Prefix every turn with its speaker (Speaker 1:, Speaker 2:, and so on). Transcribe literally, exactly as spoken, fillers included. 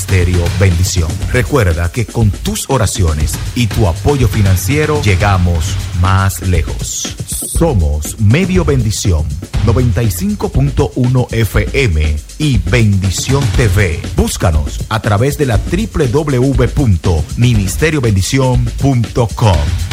Speaker 1: Ministerio Bendición. Recuerda que con tus oraciones y tu apoyo financiero llegamos más lejos. Somos Medio Bendición, noventa y cinco punto uno F M y Bendición T V. Búscanos a través de la doble u doble u doble u punto ministerio bendición punto com.